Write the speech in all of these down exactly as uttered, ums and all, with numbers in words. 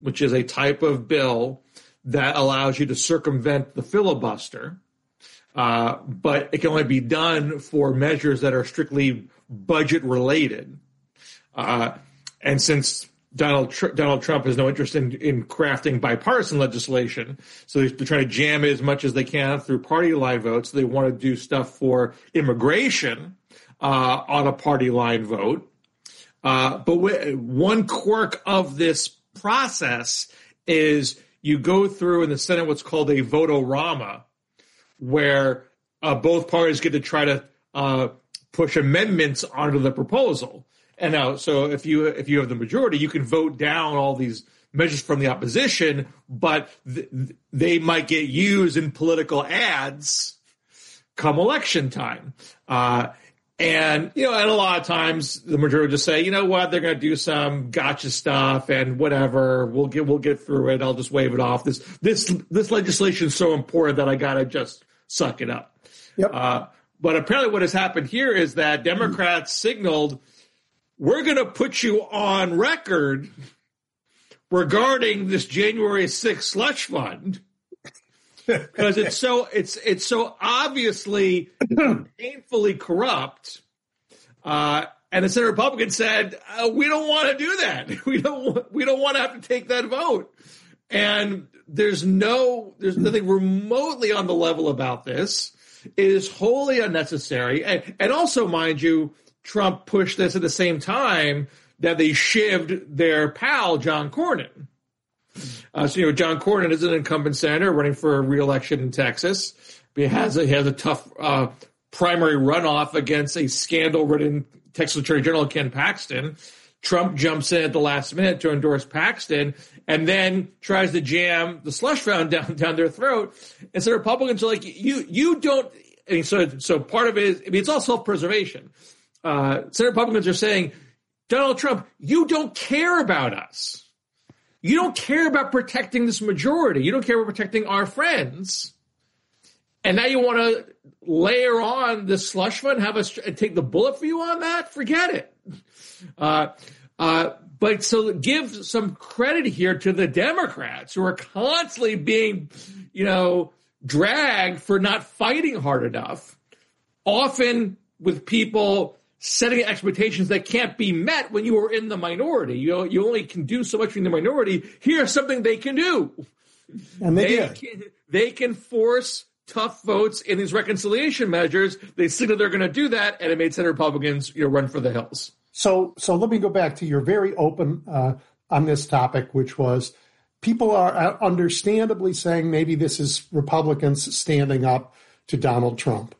which is a type of bill that allows you to circumvent the filibuster, uh, but it can only be done for measures that are strictly budget related. Uh, and since Donald Tr- Donald Trump has no interest in, in crafting bipartisan legislation, so they're, they're trying to jam it as much as they can through party line votes. They want to do stuff for immigration uh, on a party line vote. Uh, but w- one quirk of this process is you go through in the Senate what's called a vote-o-rama, where uh, both parties get to try to uh, push amendments onto the proposal. And now, so if you if you have the majority, you can vote down all these measures from the opposition, but th- they might get used in political ads come election time. Uh, and, you know, and a lot of times the majority will just say, you know what, they're going to do some gotcha stuff and whatever. We'll get we'll get through it. I'll just wave it off. This this this legislation is so important that I got to just suck it up. Yep. Uh, but apparently what has happened here is that Democrats signaled, we're going to put you on record regarding this January sixth slush fund because it's so it's it's so obviously painfully corrupt. Uh, and the Senate Republicans said, uh, we don't want to do that. We don't we don't want to have to take that vote. And there's no there's nothing remotely on the level about this. It is wholly unnecessary. And, and also, mind you, Trump pushed this at the same time that they shivved their pal, John Cornyn. Uh, so, you know, John Cornyn is an incumbent senator running for a re-election in Texas. He has a, he has a tough uh, primary runoff against a scandal-ridden Texas Attorney General Ken Paxton. Trump jumps in at the last minute to endorse Paxton and then tries to jam the slush fund down, down their throat. And so Republicans are like, you, you don't, I mean, so, so part of it is, I mean, it's all self-preservation. Uh, Senate Republicans are saying, Donald Trump, you don't care about us. You don't care about protecting this majority. You don't care about protecting our friends. And now you want to layer on the slush fund, have us take the bullet for you on that? Forget it. Uh, uh, but so give some credit here to the Democrats who are constantly being, you know, dragged for not fighting hard enough, often with people setting expectations that can't be met when you are in the minority. You know, you only can do so much in the minority. Here's something they can do. And they, they can, they can force tough votes in these reconciliation measures. They signal they're going to do that, and it made Senate Republicans, you know, run for the hills. So, so let me go back to your very open uh, on this topic, which was people are understandably saying maybe this is Republicans standing up to Donald Trump.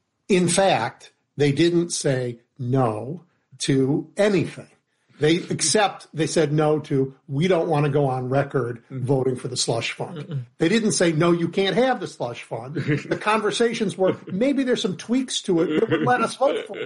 In fact, they didn't say no to anything. They except they said no to, we don't want to go on record voting for the slush fund. Mm-mm. They didn't say, no, you can't have the slush fund. The conversations were, maybe there's some tweaks to it that would let us vote for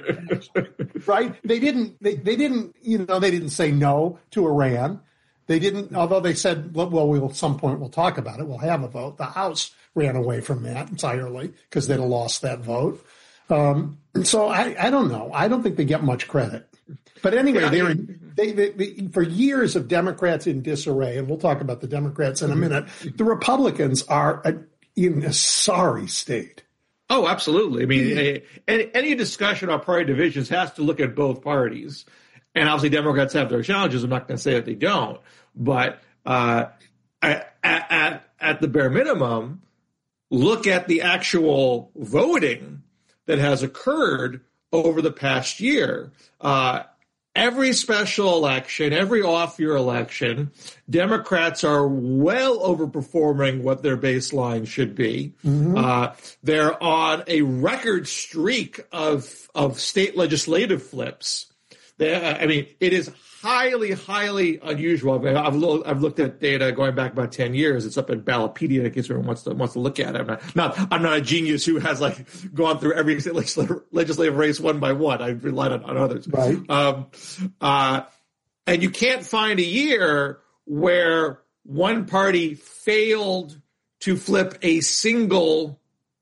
it. Right? They didn't, they, they didn't, you know, they didn't say no to Iran. They didn't, although they said, well, we'll at some point we'll talk about it. We'll have a vote. The House ran away from that entirely because they'd have lost that vote. Um, so I, I don't know. I don't think they get much credit. But anyway, they were they, they, they for years of Democrats in disarray, and we'll talk about the Democrats in a minute. The Republicans are a, in a sorry state. Oh, absolutely. I mean, a, any, any discussion about party divisions has to look at both parties, and obviously Democrats have their challenges. I'm not going to say that they don't, but uh, at, at at the bare minimum, look at the actual voting that has occurred over the past year. Uh, every special election, every off-year election, Democrats are well overperforming what their baseline should be. Mm-hmm. Uh, they're on a record streak of of state legislative flips. They, I mean, it is highly, highly unusual. I mean, I've, lo- I've looked at data going back about ten years. It's up in Ballotpedia in case anyone wants to, wants to look at it. I'm not, not, I'm not a genius who has like gone through every legislative, legislative race one by one. I relied on, on others. Right. Um, uh, and you can't find a year where one party failed to flip a single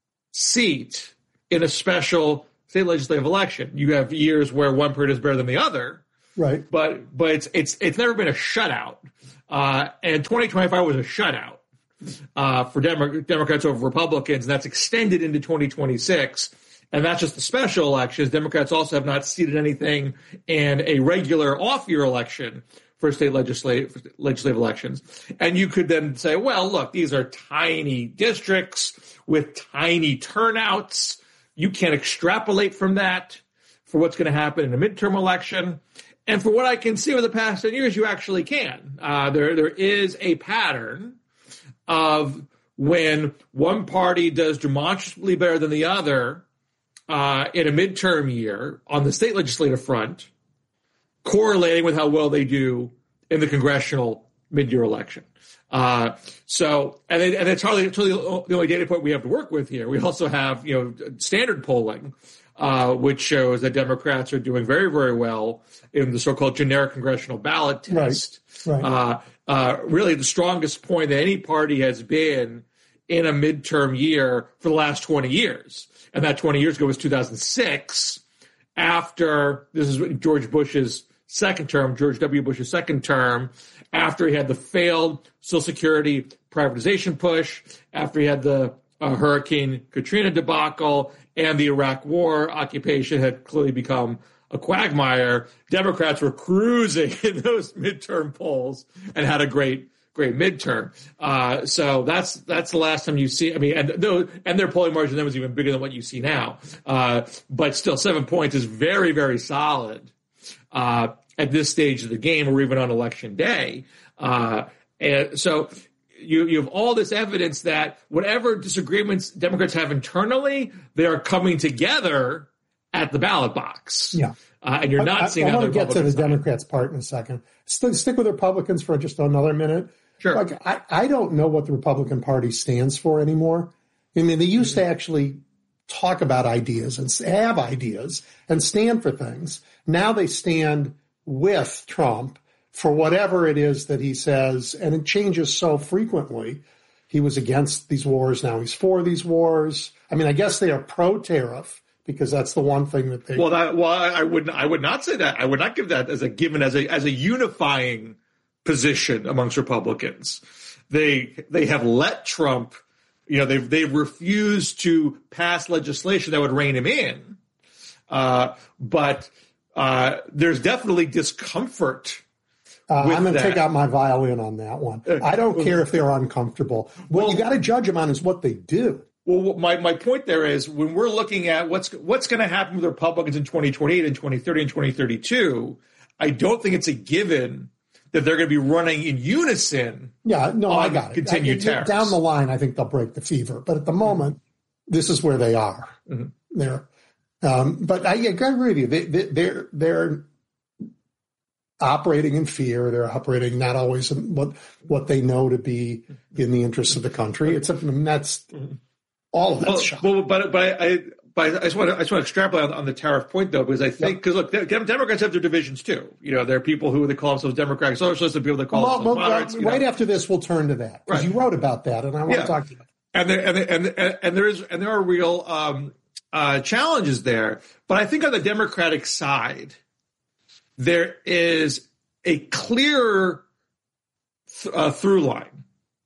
seat in a special state legislative election. You have years where one party is better than the other. Right. But but it's it's it's never been a shutout. Uh, and twenty twenty-five was a shutout uh, for Demo- Democrats over Republicans, and that's extended into twenty twenty-six. And that's just the special elections. Democrats also have not seated anything in a regular off-year election for state legislative legislative elections. And you could then say, well, look, these are tiny districts with tiny turnouts. You can't extrapolate from that for what's going to happen in a midterm election. And for what I can see over the past ten years, you actually can. Uh, there, there is a pattern of when one party does demonstrably better than the other uh, in a midterm year on the state legislative front, correlating with how well they do in the congressional mid-year election. Uh, so, and, it, and it's hardly, it's hardly the only data point we have to work with here. We also have, you know, standard polling, uh, which shows that Democrats are doing very, very well in the so-called generic congressional ballot test. Right. Right. Uh, uh, really the strongest point that any party has been in a midterm year for the last twenty years. And that twenty years ago was two thousand six, after, this is George Bush's second term, George W. Bush's second term, after he had the failed Social Security privatization push, after he had the uh, Hurricane Katrina debacle, and the Iraq War occupation had clearly become a quagmire. Democrats were cruising in those midterm polls and had a great, great midterm. Uh, so that's that's the last time you see. I mean, and those, and their polling margin then was even bigger than what you see now. Uh, but still, seven points is very, very solid uh, at this stage of the game, or even on election day. Uh, and so you you have all this evidence that whatever disagreements Democrats have internally, they are coming together at the ballot box. Yeah. Uh, and you're not I, seeing I, I how want the to get to the side. Democrats part in a second. St- stick with Republicans for just another minute. Sure. Like, I, I don't know what the Republican Party stands for anymore. I mean, they used mm-hmm. to actually talk about ideas and have ideas and stand for things. Now they stand with Trump for whatever it is that he says, and it changes so frequently. He was against these wars. Now he's for these wars. I mean, I guess they are pro-tariff, because that's the one thing that they. Well, that, well, I would I would not say that. I would not give that as a given as a as a unifying position amongst Republicans. They they have let Trump, you know, they've they've refused to pass legislation that would rein him in. Uh, but uh, there's definitely discomfort. Uh, I'm going to take out my violin on that one. I don't care if they're uncomfortable. What well, you got to judge them on is what they do. Well, my, my point there is when we're looking at what's what's going to happen with the Republicans in twenty twenty-eight and twenty thirty and twenty thirty-two, I don't think it's a given that they're going to be running in unison. Yeah, no, I got it. Continued tariffs. Down the line, I think they'll break the fever. But at the moment, mm-hmm. this is where they are. Mm-hmm. There, um, but I, I agree with you. They, they, they're they're operating in fear. They're operating not always in what what they know to be in the interests of the country. It's I mean, that's. Mm-hmm. All of that's well, well, but but I but I just want to I just want to extrapolate on, on the tariff point though, because I think because yep. look, Democrats have their divisions too. You know, there are people who they call themselves Democratic Socialists and people that call well, themselves well, moderates. Well, right know. After this, we'll turn to that because right. you wrote about that, and I want yeah. to talk to you. And there and there, and, and and there is and there are real um, uh, challenges there, but I think on the Democratic side, there is a clear th- uh, through line.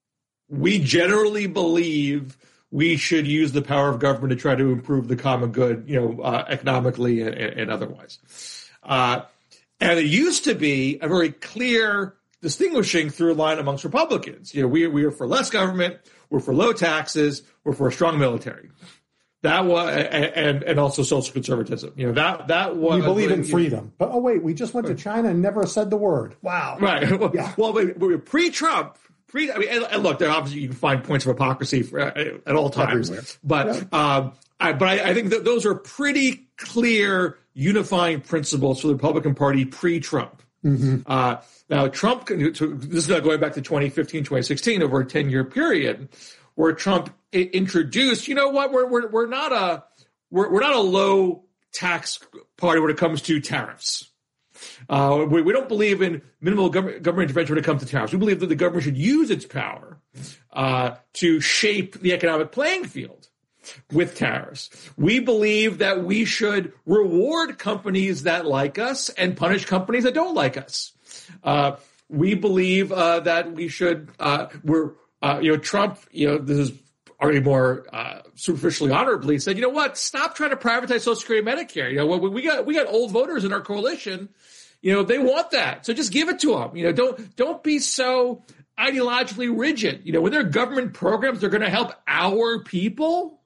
We generally believe we should use the power of government to try to improve the common good, you know, uh, economically and, and otherwise. Uh, and it used to be a very clear distinguishing through line amongst Republicans. You know, we we are for less government, we're for low taxes, we're for a strong military. That was and and also social conservatism. You know, that that was. We believe in freedom, but oh wait, we just went to China and never said the word. Wow. Right. Well, yeah. well we, we pre-Trump. I mean, and look, there obviously you can find points of hypocrisy for, uh, at all times, everywhere. but yeah. um, I, but I, I think that those are pretty clear unifying principles for the Republican Party pre-Trump. Mm-hmm. Uh, now, Trump, this is now going back to twenty fifteen, twenty sixteen, over a ten-year period, where Trump introduced, you know what, we're we're we're not a we're we're not a low tax party when it comes to tariffs. Uh, we, we don't believe in minimal government, government intervention when it comes to tariffs. We believe that the government should use its power uh, to shape the economic playing field. with tariffs. We believe that we should reward companies that like us and punish companies that don't like us. Uh, we believe uh, that we should, uh, we're, uh, you know, Trump, you know, this is already more uh, superficially honorably said, you know what, stop trying to privatize Social Security and Medicare. You know, we got, we got old voters in our coalition. You know, they want that. So just give it to them. You know, don't, don't be so ideologically rigid. You know, when there are government programs that are going to help our people,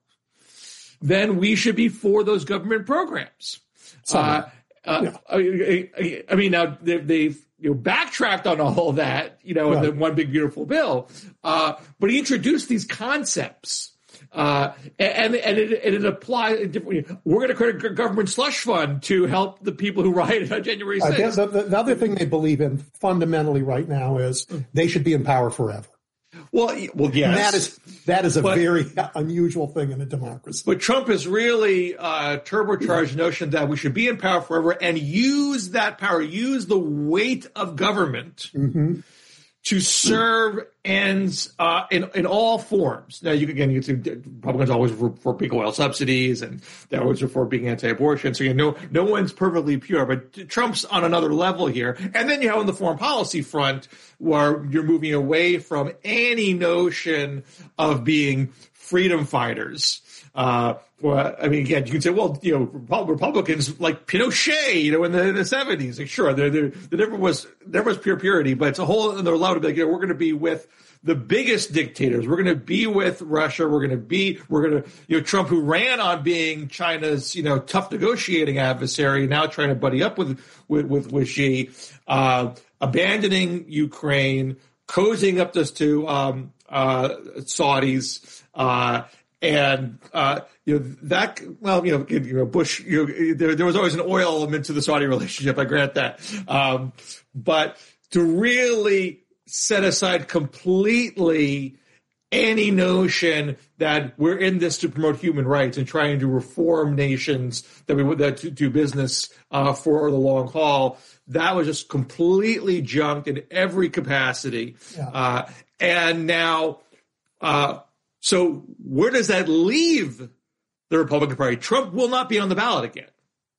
then we should be for those government programs. Uh, uh, yeah. I, I, I mean, now they've, they've you know, backtracked on all of that, you know, right. in the One Big Beautiful Bill. Uh, but he introduced these concepts. Uh, and, and it, and it applies. We're going to create a government slush fund to help the people who rioted on January sixth. Uh, the, the other thing they believe in fundamentally right now is they should be in power forever. Well, well, yes. And that is that is a but, very unusual thing in a democracy. But Trump has really uh, turbocharged the notion that we should be in power forever and use that power, use the weight of government mm-hmm. to serve ends uh, in in all forms. Now, you again, you can see Republicans always for, for peak oil subsidies, and they always for being anti-abortion. So you know, no one's perfectly pure, but Trump's on another level here. And then you have on the foreign policy front, where you're moving away from any notion of being freedom fighters. Uh, well, I mean, again, you can say, well, you know, Republicans like Pinochet, you know, in the, in the seventies. Like, sure, there, there, there never was, there was pure purity, but it's a whole other level to be like, you know, we're going to be with the biggest dictators. We're going to be with Russia. We're going to be, we're going to, you know, Trump, who ran on being China's, you know, tough negotiating adversary, now trying to buddy up with, with, with, with Xi, uh, abandoning Ukraine, cozying up this to, um, uh, Saudis, uh, And, uh, you know, that, well, you know, you know, Bush, you know, there, there was always an oil element to the Saudi relationship. I grant that. Um, but to really set aside completely any notion that we're in this to promote human rights and trying to reform nations that we would, that to do business, uh, for the long haul, that was just completely junked in every capacity. Yeah. Uh, and now, uh, So where does that leave the Republican Party? Trump will not be on the ballot again.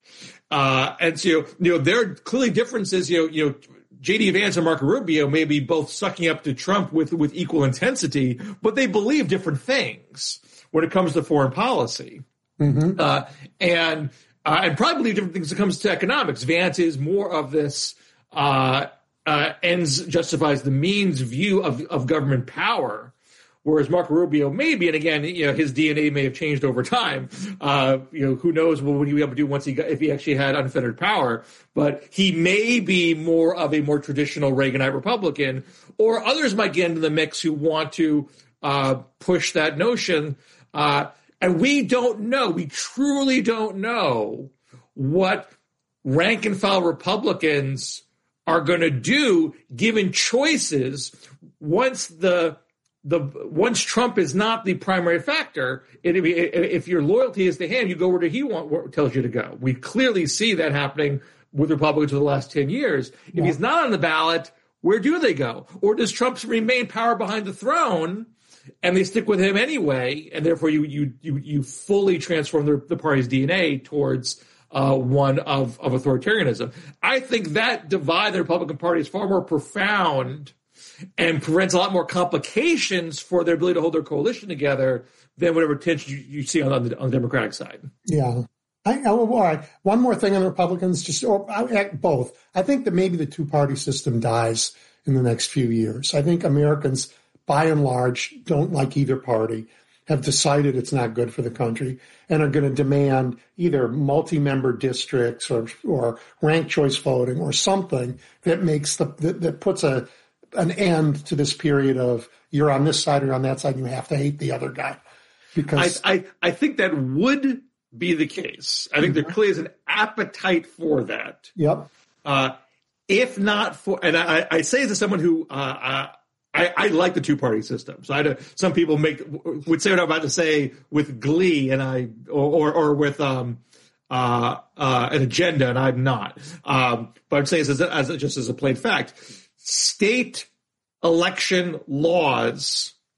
Uh, and so, you know, there are clearly differences. You know, you know, J D Vance and Marco Rubio may be both sucking up to Trump with, with equal intensity, but they believe different things when it comes to foreign policy. Mm-hmm. Uh, and, uh, and probably believe different things when it comes to economics. Vance is more of this, uh, uh, ends justifies the means view of, of government power. Whereas Marco Rubio maybe, and again, you know, his D N A may have changed over time. Uh, you know, who knows what would he be able to do once he got, if he actually had unfettered power. But he may be more of a more traditional Reaganite Republican, or others might get into the mix who want to uh, push that notion. Uh, and we don't know. We truly don't know what rank and file Republicans are going to do given choices once the The once Trump is not the primary factor, it, if your loyalty is to him, you go where he want, where tells you to go. We clearly see that happening with Republicans for the last ten years. If yeah. he's not on the ballot, where do they go? Or does Trump remain power behind the throne, and they stick with him anyway, and therefore you you you, you fully transform the, the party's D N A towards uh, one of, of authoritarianism? I think that divide in the Republican Party is far more profound and prevents a lot more complications for their ability to hold their coalition together than whatever tension you, you see on, on, the, on the Democratic side. Yeah. I, I, all right. One more thing on the Republicans, just or I, both. I think that maybe the two-party system dies in the next few years. I think Americans, by and large, don't like either party, have decided it's not good for the country, and are going to demand either multi-member districts or or ranked choice voting or something that makes the that, that puts a an end to this period of you're on this side or on that side, and you have to hate the other guy. Because I, I, I think that would be the case. I think mm-hmm. there clearly is an appetite for that. Yep. Uh, if not for, and I, I say this as someone who, uh, uh, I, I like the two-party system. So I, some people make would say what I'm about to say with glee, and I, or, or, or with, um, uh, uh, an agenda, and I'm not. Um, but I'm saying this as, as just as a plain fact. State election laws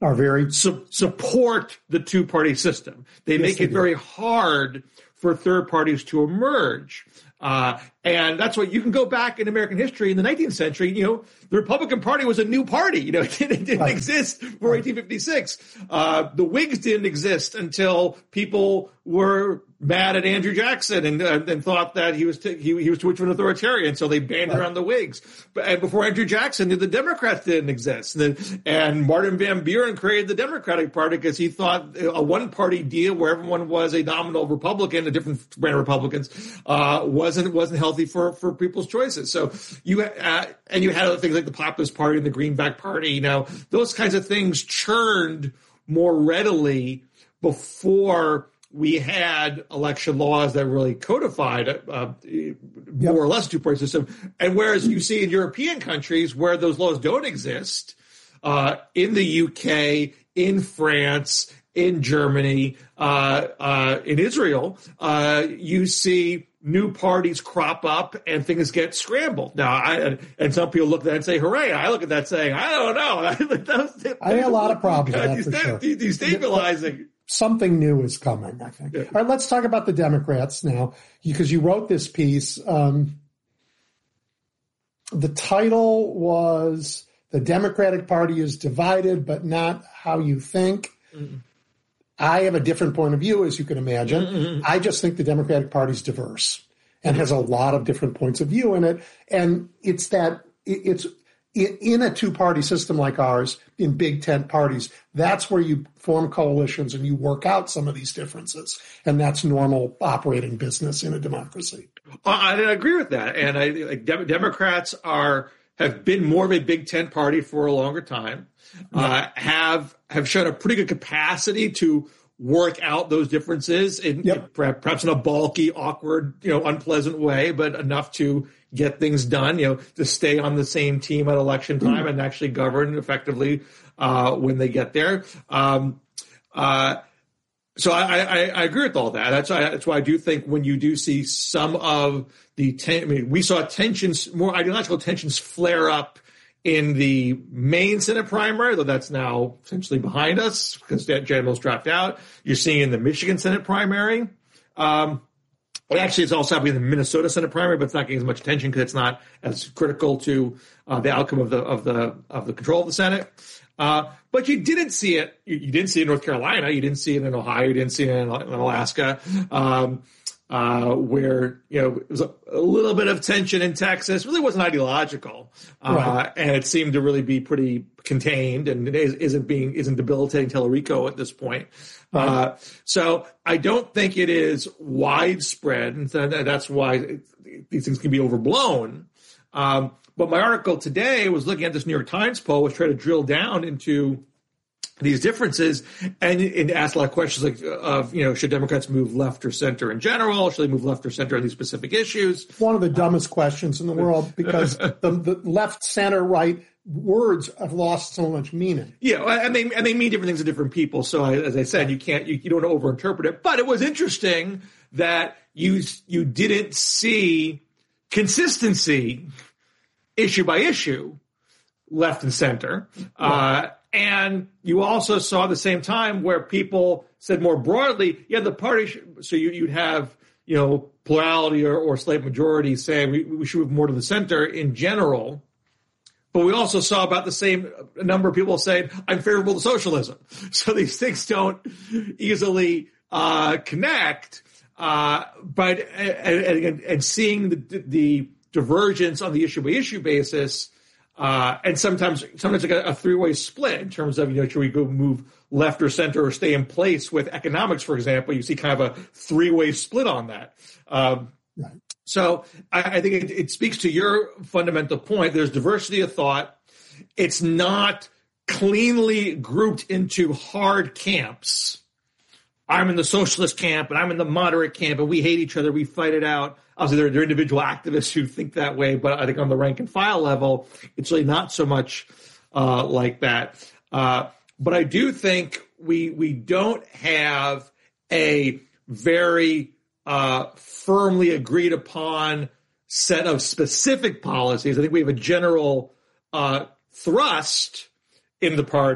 are very su- support the two-party system. They Yes, make they it do. very hard for third parties to emerge. Uh, and that's what you can go back in American history in the nineteenth century. You know, the Republican Party was a new party. You know, it didn't, it didn't Right. exist before eighteen fifty-six. Uh, the Whigs didn't exist until people were mad at Andrew Jackson and, uh, and thought that he was t- he, he was too much of an authoritarian, so they banned Right. around the Whigs. But and before Andrew Jackson, the Democrats didn't exist. And, then, and Martin Van Buren created the Democratic Party because he thought a one-party deal where everyone was a nominal Republican, a different brand of Republicans, uh, wasn't wasn't healthy for for people's choices. So you uh, and you had other things like the Populist Party and the Greenback Party. You know, those kinds of things churned more readily before we had election laws that really codified uh, more or less a two-party system. And whereas you see in European countries where those laws don't exist, uh, in the U K, in France, in Germany, uh, uh, in Israel, uh, you see new parties crop up and things get scrambled. Now, I, and some people look at that and say, hooray. I look at that saying, I don't know. I have a lot of problems with that, for sure. Destabilizing. Something new is coming, I think. Yeah. All right, let's talk about the Democrats now, because you wrote this piece. Um, the title was "The Democratic Party is Divided, but Not How You Think." Mm-hmm. I have a different point of view, as you can imagine. Mm-hmm. I just think the Democratic Party is diverse and has a lot of different points of view in it. And it's that it's in a two-party system like ours, in big tent parties, that's where you form coalitions and you work out some of these differences. And that's normal operating business in a democracy. I, I agree with that. And I, like, Dem- Democrats are have been more of a big tent party for a longer time, yeah. uh, have have shown a pretty good capacity to work out those differences in yep. perhaps in a bulky, awkward, you know, unpleasant way, but enough to get things done, you know, to stay on the same team at election time mm. and actually govern effectively uh, when they get there. Um, uh, so I, I, I agree with all that. That's why, that's why I do think when you do see some of the, ten, I mean, we saw tensions, more ideological tensions flare up in the Maine Senate primary, though that's now essentially behind us because Janet Mills dropped out. You're seeing in the Michigan Senate primary. Um, Actually, it's also happening in the Minnesota Senate primary, but it's not getting as much attention because it's not as critical to uh, the outcome of the of the of the control of the Senate. Uh, but you didn't see it. You, you didn't see it in North Carolina. You didn't see it in Ohio. You didn't see it in, in Alaska, um, uh, where you know it was a, a little bit of tension in Texas. It really wasn't ideological, uh, right. and it seemed to really be pretty contained and it is, isn't being isn't debilitating Tellerico at this point. Right. Uh, so I don't think it is widespread, and that's why it, these things can be overblown. Um, but my article today was looking at this New York Times poll, which tried to drill down into these differences and, and ask a lot of questions like, of, you know, should Democrats move left or center in general? Should they move left or center on these specific issues? One of the dumbest questions in the world because the, the left, center, right words have lost so much meaning. Yeah, and they and they mean different things to different people. So I, as I said, you can't you, you don't overinterpret it. But it was interesting that you you didn't see consistency issue by issue, left and center, yeah. uh, and you also saw at the same time where people said more broadly, yeah, the party. Should, so you, you'd have you know plurality or, or slate majority saying we, we should move more to the center in general. But we also saw about the same number of people saying, I'm favorable to socialism. So these things don't easily uh, connect. Uh, but and, and, and seeing the, the divergence on the issue by issue basis, uh, and sometimes sometimes like a, a three way split in terms of, you know, should we go move left or center or stay in place with economics, for example, you see kind of a three way split on that. Um, right. So I, I think it, it speaks to your fundamental point. There's diversity of thought. It's not cleanly grouped into hard camps. I'm in the socialist camp and I'm in the moderate camp and we hate each other. We fight it out. Obviously, there, there are individual activists who think that way, but I think on the rank and file level, it's really not so much uh, like that. Uh, but I do think we we don't have a very uh, firmly agreed upon set of specific policies. I think we have a general uh, thrust in the party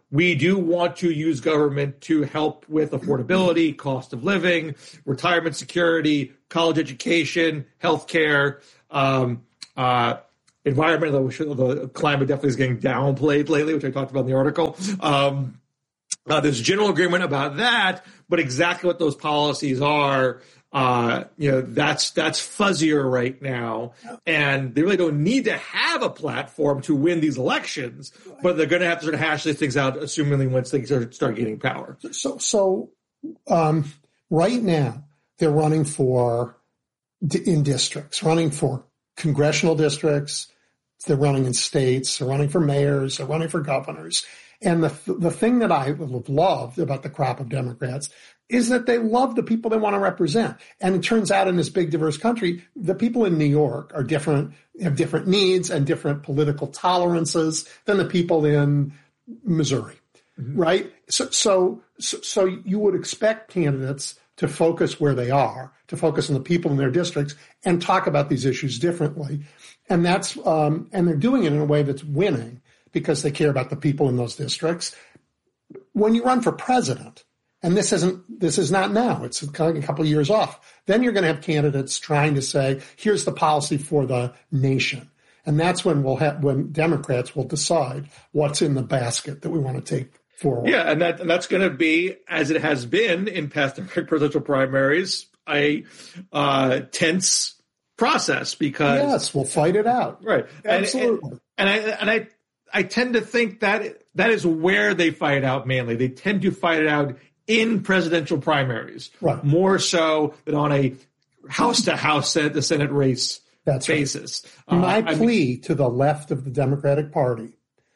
we do want to use government to help with affordability, cost of living, retirement security, college education, healthcare, um, uh, environment. The climate definitely is getting downplayed lately, which I talked about in the article. Um, uh, there's general agreement about that, but exactly what those policies are, Uh, you know, that's that's fuzzier right now, and they really don't need to have a platform to win these elections, but they're going to have to sort of hash these things out, assumingly once they start, start gaining power. So, so um, right now they're running for in districts, running for congressional districts. They're running in states. They're running for mayors. They're running for governors. And the the thing that I have loved about the crop of Democrats is that they love the people they want to represent. And it turns out in this big, diverse country, the people in New York are different, have different needs and different political tolerances than the people in Missouri, mm-hmm. right? So, so, so you would expect candidates to focus where they are, to focus on the people in their districts and talk about these issues differently. And that's, um, and they're doing it in a way that's winning because they care about the people in those districts. When you run for president, and this isn't, this is not now, it's a couple of years off, then you're going to have candidates trying to say, here's the policy for the nation. And that's when we'll have, when Democrats will decide what's in the basket that we want to take forward. Yeah, and that and that's going to be, as it has been in past presidential primaries, a uh, tense process because yes, we'll fight it out. Right, absolutely. And, and, and I and I I tend to think that that is where they fight it out mainly. They tend to fight it out in presidential primaries, right. more so than on a house-to-house Senate, the Senate race That's basis. Right. My uh, plea I mean, to the left of the Democratic Party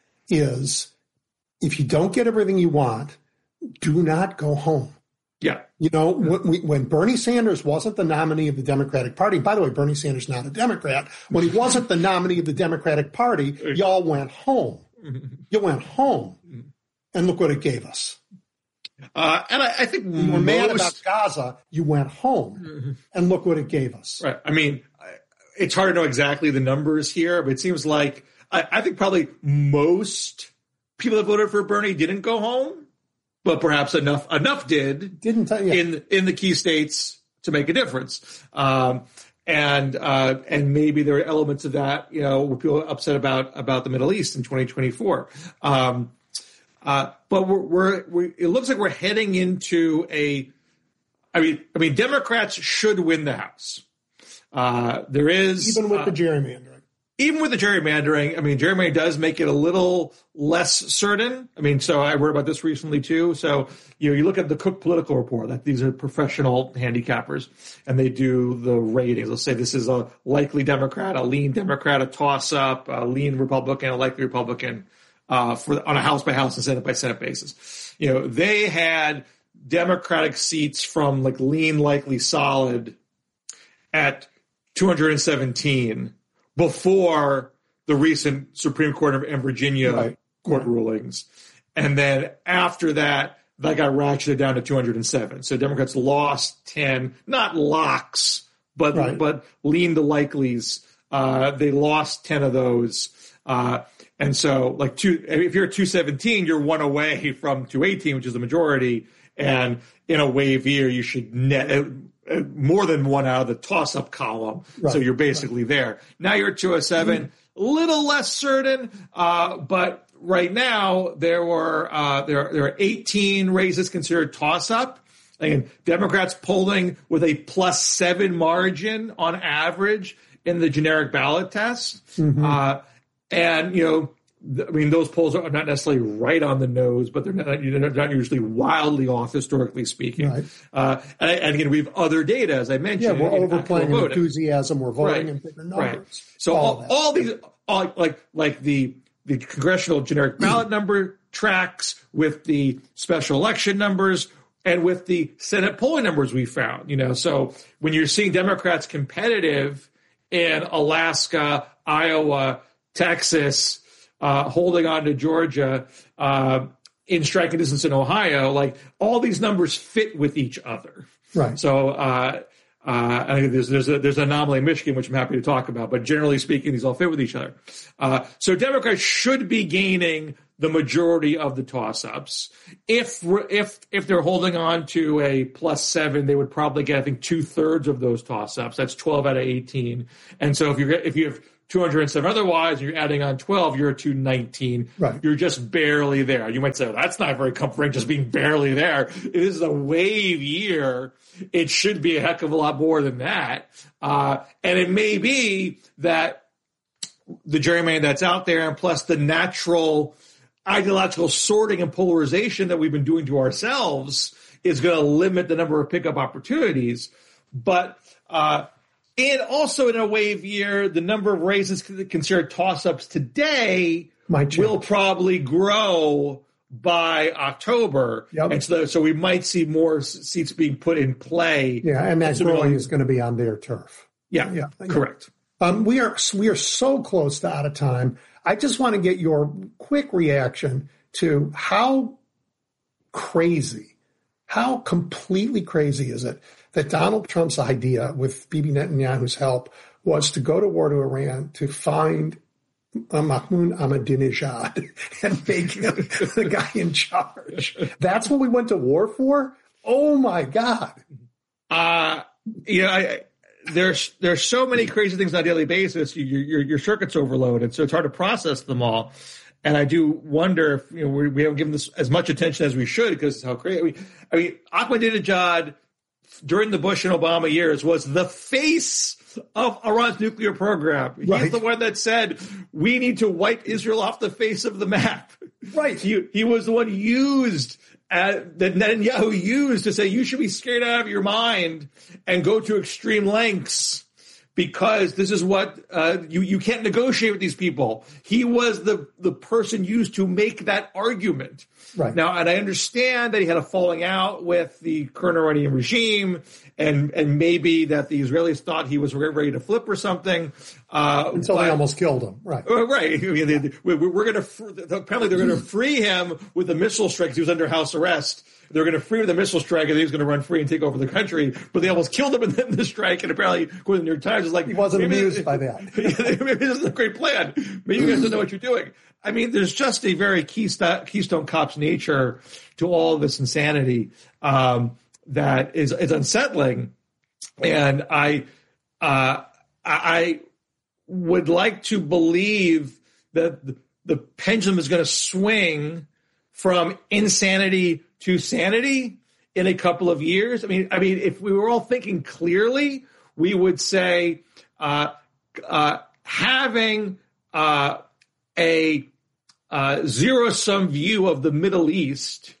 is, if you don't get everything you want, do not go home. Yeah. You know, when, we, when Bernie Sanders wasn't the nominee of the Democratic Party, by the way, Bernie Sanders is not a Democrat. When he wasn't the nominee of the Democratic Party, y'all went home. You went home. And look what it gave us. Uh, and I, I think you were most, mad about Gaza. You went home, mm-hmm. and look what it gave us. Right. I mean, it's hard to know exactly the numbers here, but it seems like I, I think probably most people that voted for Bernie didn't go home, but perhaps enough enough did. Didn't tell you. in in the key states to make a difference. Um, and uh, and maybe there are elements of that, you know, where people are upset about about the Middle East in twenty twenty-four. Um, Uh, but we're, we're, we, it looks like we're heading into a, I mean, I mean, Democrats should win the House. Uh, there is. Even with uh, the gerrymandering. Even with the gerrymandering, I mean, gerrymandering does make it a little less certain. I mean, so I wrote about this recently too. So, you know, you look at the Cook Political Report, that these are professional handicappers, and they do the ratings. They'll say this is a likely Democrat, a lean Democrat, a toss-up, a lean Republican, a likely Republican. Uh, for on a house by house and Senate by Senate basis, you know, they had Democratic seats from like lean, likely, solid at two hundred seventeen before the recent Supreme Court of and Virginia right. court right. rulings, and then after that, that got ratcheted down to two hundred seven. So Democrats lost ten, not locks, but right. but lean to likelies. Uh, they lost ten of those. Uh, And so, like, two, if you're at two seventeen, you're one away from two eighteen, which is the majority. And in a wave year, you should net uh, more than one out of the toss-up column. Right. So you're basically right. there. Now you're at two oh seven, a mm-hmm. little less certain. Uh, but right now, there were uh, there there are eighteen races considered toss-up. Again, Democrats polling with a plus seven margin on average in the generic ballot test. Mm-hmm. Uh, And, you know, I mean, those polls are not necessarily right on the nose, but they're not, they're not usually wildly off, historically speaking. Right. Uh, and, and again, we have other data, as I mentioned. Yeah, we're overplaying enthusiasm. We're voting right. in bigger numbers. Right. So all, all, all these, all, like like the the congressional generic ballot number tracks with the special election numbers and with the Senate polling numbers we found. You know, so when you're seeing Democrats competitive in Alaska, Iowa, Texas, uh, holding on to Georgia, uh, in striking distance in Ohio, like all these numbers fit with each other. Right. So, uh, uh, I think there's, there's, a, there's an anomaly in Michigan, which I'm happy to talk about, but generally speaking, these all fit with each other. Uh, so Democrats should be gaining the majority of the toss-ups. If if if they're holding on to a plus seven, they would probably get, I think, two-thirds of those toss-ups. That's twelve out of eighteen. And so if you if you have two hundred seven otherwise, and you're adding on twelve, you're at two nineteen. Right. You're just barely there. You might say, well, that's not very comforting, just being barely there. It is a wave year. It should be a heck of a lot more than that. Uh, and it may be that the gerrymander that's out there, and plus the natural ideological sorting and polarization that we've been doing to ourselves, is going to limit the number of pickup opportunities. But uh, and also in a wave year, the number of races considered toss-ups today will probably grow by October. Yep. And so, so we might see more seats being put in play. Yeah, and that so growing is going to be on their turf. Yeah, yeah, correct. Um, we are we are so close to out of time. I just want to get your quick reaction to how crazy, how completely crazy is it that Donald Trump's idea, with Bibi Netanyahu's help, was to go to war to Iran to find uh, Mahmoud Ahmadinejad and make him the guy in charge. That's what we went to war for? Oh, my God. Uh, you know, I, there's there's so many crazy things on a daily basis. Your, your, your circuit's overloaded, so it's hard to process them all. And I do wonder if, you know, we, we haven't given this as much attention as we should, because how crazy. I mean, I mean, Ahmadinejad during the Bush and Obama years was the face of Iran's nuclear program. Right. He's the one that said, we need to wipe Israel off the face of the map. Right. He, he was the one used uh, that Netanyahu used to say, you should be scared out of your mind and go to extreme lengths, because this is what uh, you, you can't negotiate with these people. He was the, the person used to make that argument. Right. Now, and I understand that he had a falling out with the current Iranian regime, and, and maybe that the Israelis thought he was ready to flip or something. Uh, Until but, they almost killed him. Right. Uh, right. I mean, they, we, we're going to, apparently they're going to free him with the missile strike, because he was under house arrest. They're going to free him with the missile strike, and he was going to run free and take over the country. But they almost killed him in the, in the strike, and apparently, according to the New York Times, it's like, he wasn't maybe, amused by that. Maybe this is a great plan. Maybe you guys don't know what you're doing. I mean, there's just a very Keystone, Keystone Cops nature to all this insanity um, that is, is unsettling. And I, uh, I would like to believe that the, the pendulum is going to swing from insanity to sanity in a couple of years. I mean, I mean, if we were all thinking clearly, we would say uh, uh, having uh, a uh, zero-sum view of the Middle East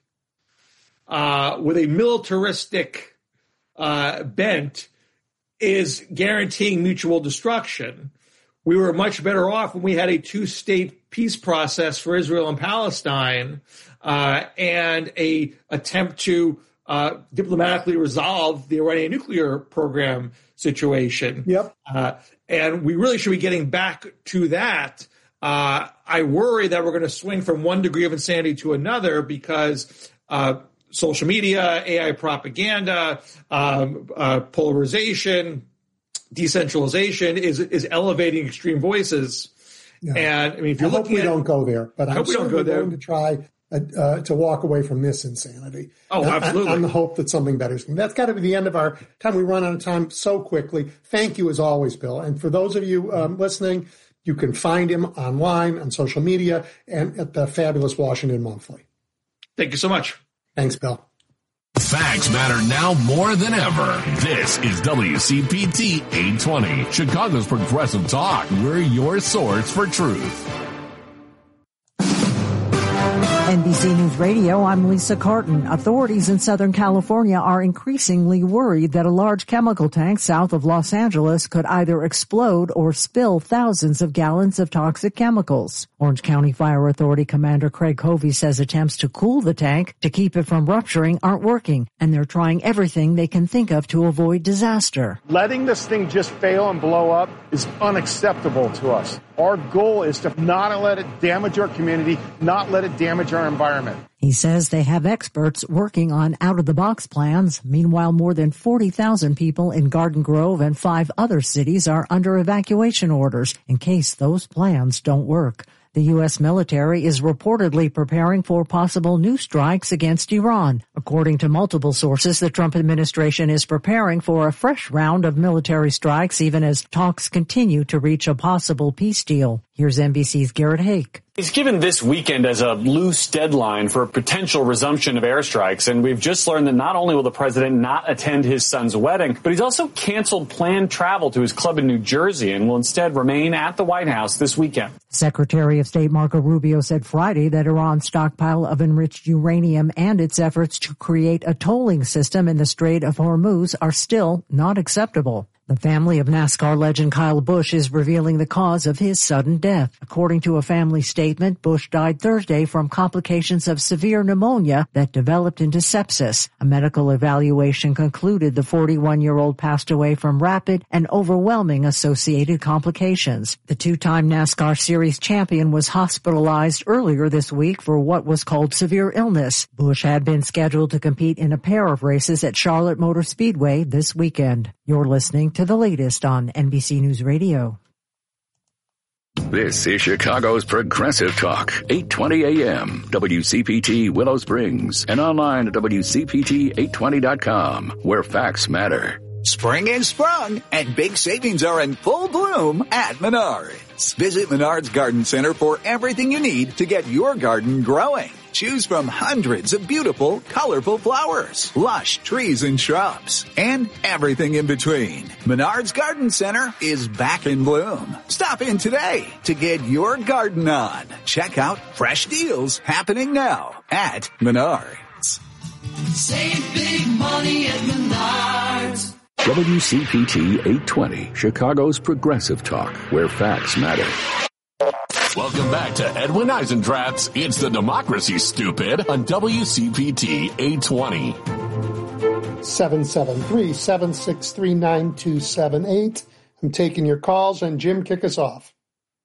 uh, with a militaristic uh, bent is guaranteeing mutual destruction. We were much better off when we had a two-state peace process for Israel and Palestine uh, and a attempt to uh, diplomatically resolve the Iranian nuclear program situation. Yep. Uh, and we really should be getting back to that. Uh, I worry that we're going to swing from one degree of insanity to another, because uh, social media, A I propaganda, um, uh, polarization, decentralization is is elevating extreme voices. Yeah. And I mean, if you're I hope looking we at, don't go there, but I I'm hope we don't certainly go there. going to try uh, uh, to walk away from this insanity. Oh, absolutely. On the hope that something better is coming. That's got to be the end of our time. We run out of time so quickly. Thank you as always, Bill. And for those of you um, listening, you can find him online on social media and at the Fabulous Washington Monthly. Thank you so much. Thanks, Bill. Facts matter now more than ever. This is W C P T eight twenty, Chicago's Progressive Talk. We're your source for truth. N B C News Radio, I'm Lisa Carton. Authorities in Southern California are increasingly worried that a large chemical tank south of Los Angeles could either explode or spill thousands of gallons of toxic chemicals. Orange County Fire Authority Commander Craig Hovey says attempts to cool the tank to keep it from rupturing aren't working, and they're trying everything they can think of to avoid disaster. Letting this thing just fail and blow up is unacceptable to us. Our goal is to not let it damage our community, not let it damage our environment. He says they have experts working on out-of-the-box plans. Meanwhile, more than forty thousand people in Garden Grove and five other cities are under evacuation orders in case those plans don't work. The U S military is reportedly preparing for possible new strikes against Iran. According to multiple sources, the Trump administration is preparing for a fresh round of military strikes even as talks continue to reach a possible peace deal. Here's N B C's Garrett Haake. He's given this weekend as a loose deadline for a potential resumption of airstrikes, and we've just learned that not only will the president not attend his son's wedding, but he's also canceled planned travel to his club in New Jersey and will instead remain at the White House this weekend. Secretary of State Marco Rubio said Friday that Iran's stockpile of enriched uranium and its efforts to create a tolling system in the Strait of Hormuz are still not acceptable. The family of NASCAR legend Kyle Busch is revealing the cause of his sudden death. According to a family statement, Busch died Thursday from complications of severe pneumonia that developed into sepsis. A medical evaluation concluded the forty-one-year-old passed away from rapid and overwhelming associated complications. The two-time NASCAR Series champion was hospitalized earlier this week for what was called severe illness. Busch had been scheduled to compete in a pair of races at Charlotte Motor Speedway this weekend. You're listening to the latest on N B C News Radio. This is Chicago's Progressive Talk, eight twenty A M, W C P T Willow Springs, and online at W C P T eight twenty dot com, where facts matter. Spring is sprung, and big savings are in full bloom at Menards. Visit Menards Garden Center for everything you need to get your garden growing. Choose from hundreds of beautiful, colorful flowers, lush trees and shrubs, and everything in between. Menards Garden Center is back in bloom. Stop in today to get your garden on. Check out fresh deals happening now at Menards. Save big money at Menards. W C P T eight twenty, Chicago's Progressive Talk, where facts matter. Welcome back to Edwin Eisendrath's It's the Democracy, Stupid, on W C P T eight twenty. seven seven three, seven six three, nine two seven eight. I'm taking your calls, and Jim, kick us off.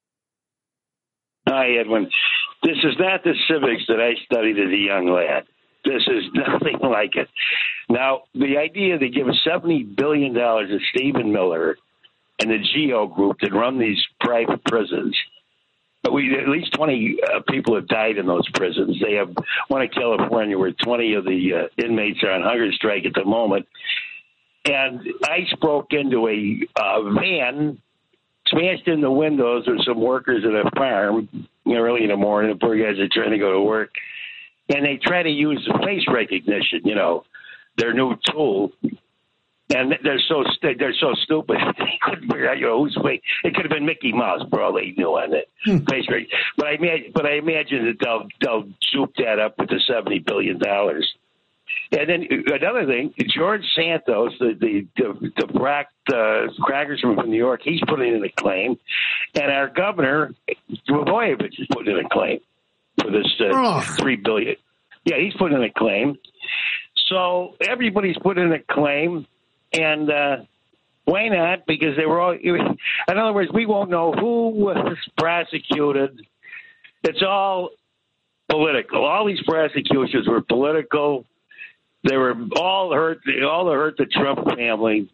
Hi, Edwin. This is not the civics that I studied as a young lad. This is nothing like it. Now, the idea they give seventy billion dollars to Stephen Miller and the GEO group that run these private prisons. But we at least twenty uh, people have died in those prisons. They have one in California where twenty of the uh, inmates are on hunger strike at the moment. And ICE broke into a uh, van, smashed in the windows of some workers at a farm you know, early in the morning. The poor guys are trying to go to work. And they try to use the face recognition, you know, their new tool. And they're so they're so stupid. They couldn't figure out, you know, who's face. It could have been Mickey Mouse for all they knew on it. Hmm. Face recognition. But I imagine, but I imagine that they'll they'll soup that up with the seventy billion dollars. And then another thing, George Santos, the the the, the black uh, crackers from New York, he's putting in a claim, and our governor Blagojevich is putting in a claim for this uh, oh. three billion. Yeah, he's putting in a claim. So everybody's putting in a claim, and uh, why not? Because they were all. In other words, we won't know who was prosecuted. It's all political. All these prosecutions were political. They were all hurt. They all hurt the Trump family,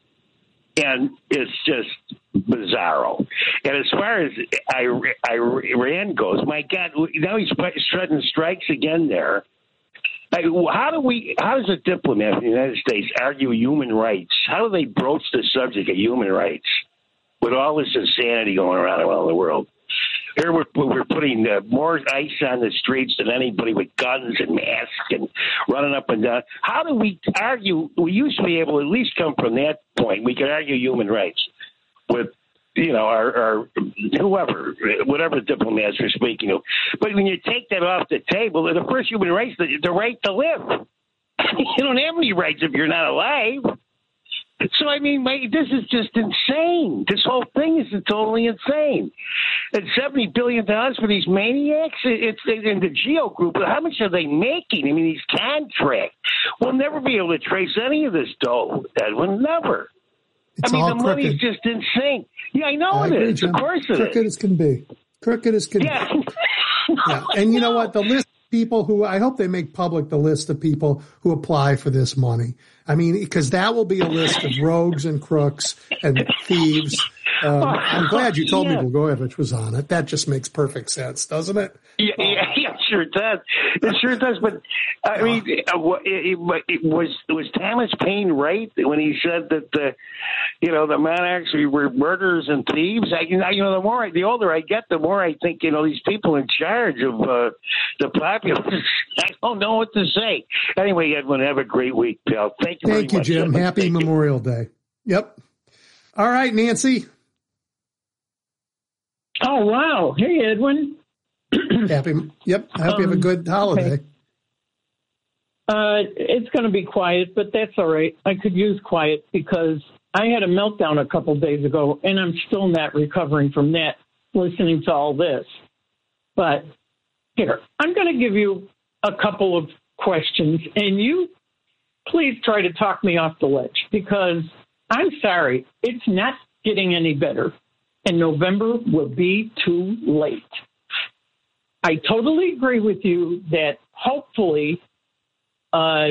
and it's just bizarro. And as far as Iran goes, my God, now he's threatening strikes again there. Like, how do we? How does a diplomat in the United States argue human rights? How do they broach the subject of human rights with all this insanity going around around the world? Here we're, we're putting uh, more ICE on the streets than anybody with guns and masks and running up and down. How do we argue? We used to be able to at least come from that point. We could argue human rights with, you know, our, our whoever, whatever diplomats we're speaking of. But when you take that off the table, the first human rights, the, the right to live. You don't have any rights if you're not alive. So, I mean, my, this is just insane. This whole thing is totally insane. And seventy billion dollars for these maniacs? It's in the GEO group. How much are they making? I mean, these contracts. We'll never be able to trace any of this dough, Edwin. Never. It's I mean, all the crooked. money's just insane. Yeah, I know I it agree, is. Jim. Of course it crooked is. as can be. Crooked as can yeah. be. Yeah. And you know what? The list of people who, I hope they make public the list of people who apply for this money. I mean, because that will be a list of rogues and crooks and thieves Um, I'm glad you told yeah. me Blagojevich was on it. That just makes perfect sense, doesn't it? Yeah, yeah, yeah, sure does. It sure does. But I mean, it, it, it was was Thomas Paine right when he said that the, you know, the monarchs were murderers and thieves? I, you know, the more I, the older I get, the more I think, you know, these people in charge of uh, the populace. I don't know what to say. Anyway, Edwin, have a great week, pal. Thank you. Thank very you, much, Jim. Edwin. Happy Thank Memorial you. Day. Yep. All right, Nancy. Oh, wow. Hey, Edwin. Happy. Yep. I hope um, you have a good holiday. Okay. Uh, it's going to be quiet, but that's all right. I could use quiet because I had a meltdown a couple days ago, and I'm still not recovering from that, listening to all this. But here, I'm going to give you a couple of questions, and you please try to talk me off the ledge because I'm sorry, it's not getting any better, and November will be too late. I totally agree with you that hopefully uh,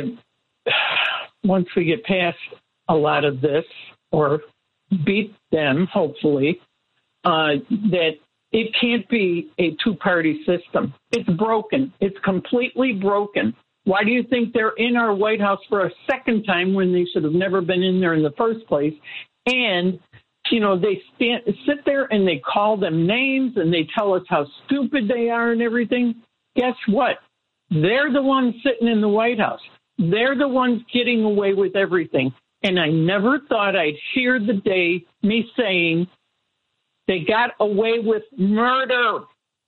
once we get past a lot of this or beat them, hopefully, uh, that it can't be a two-party system. It's broken. It's completely broken. Why do you think they're in our White House for a second time when they should have never been in there in the first place? And, you know, they stand, sit there and they call them names and they tell us how stupid they are and everything. Guess what? They're the ones sitting in the White House. They're the ones getting away with everything. And I never thought I'd hear the day me saying they got away with murder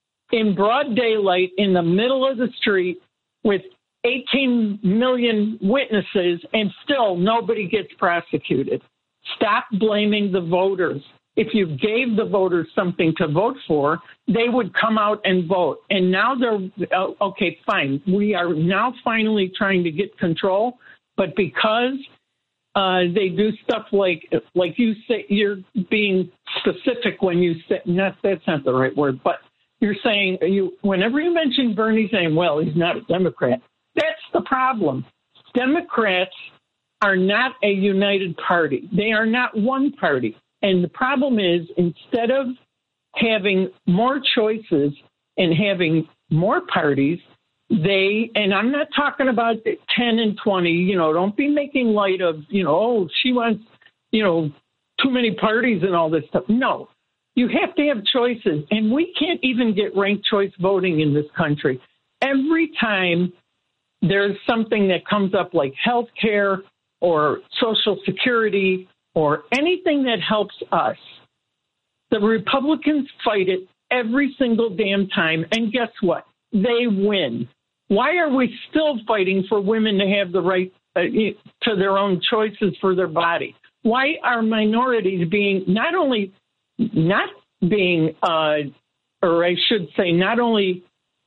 in broad daylight in the middle of the street with eighteen million witnesses, and still nobody gets prosecuted. Stop blaming the voters. If you gave the voters something to vote for, they would come out and vote. And now they're, uh, okay, fine. We are now finally trying to get control, but because uh, they do stuff like, like you say, you're being specific when you say, not, that's not the right word, but you're saying, you whenever you mention Bernie's name, well, he's not a Democrat. That's the problem. Democrats are not a united party. They are not one party. And the problem is, instead of having more choices and having more parties, they, and I'm not talking about ten and twenty, you know, don't be making light of, you know, oh, she wants, you know, too many parties and all this stuff. No, you have to have choices. And we can't even get ranked choice voting in this country. Every time there's something that comes up like health care or Social Security or anything that helps us, the Republicans fight it every single damn time. And guess what? They win. Why are we still fighting for women to have the right uh, to their own choices for their body? Why are minorities being not only not being, uh, or I should say, not only